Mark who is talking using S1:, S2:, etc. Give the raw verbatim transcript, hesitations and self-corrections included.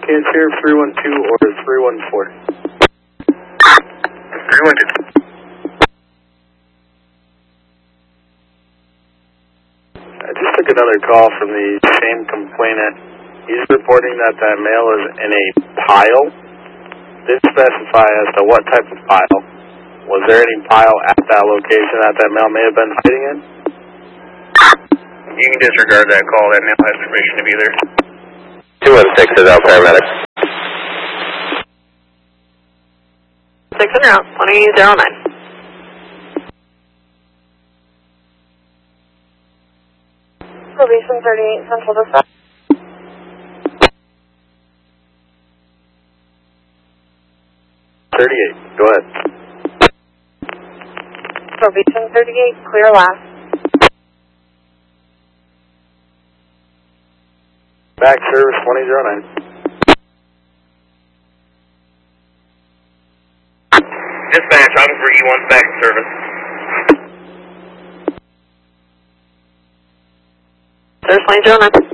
S1: Can Sheriff three one two or three one four?
S2: three one two.
S1: I just took another call from the same complainant. He's reporting that that male is in a pile. Didn't specify as to what type of pile. Was there any pile at that location that that male may have been hiding in?
S2: You can disregard that call. That male has permission to be there.
S3: two one six is out paramedics.
S4: six en route, twenty oh nine. Probation thirty-eight, Central Dispatch.
S1: thirty-eight, go ahead.
S4: Probation thirty-eight, clear last.
S1: Back service twenty oh nine.
S2: Dispatch, I'm for E one back in service.
S4: Service twenty oh nine.